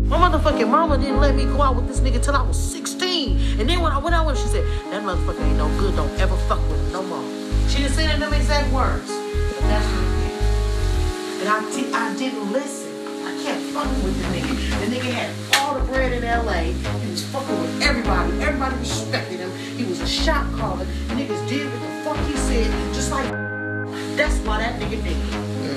My motherfucking mama didn't let me go out with this nigga till I was 16. And then when I went out with him, she said, that motherfucker ain't no good. Don't ever fuck with him no more. She didn't say it in them exact words. But that's what it is. And I didn't listen. I kept fucking with the nigga. The nigga had all the bread in LA. He was fucking with everybody. Everybody respected him. He was a shot caller. Niggas did what the fuck he said. Just like that's why that nigga nigga.